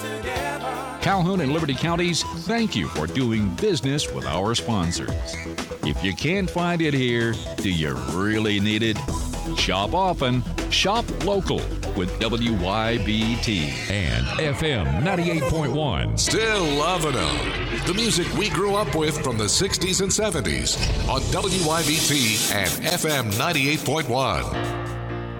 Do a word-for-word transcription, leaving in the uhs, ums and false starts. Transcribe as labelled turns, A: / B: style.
A: Calhoun and Liberty Counties, thank you for doing business with our sponsors. If you can't find it here, do you really need it? Shop often, shop local with W Y B T
B: and F M ninety-eight point one.
C: Still loving them. The music we grew up with from the sixties and seventies on W Y B T and F M ninety-eight point one.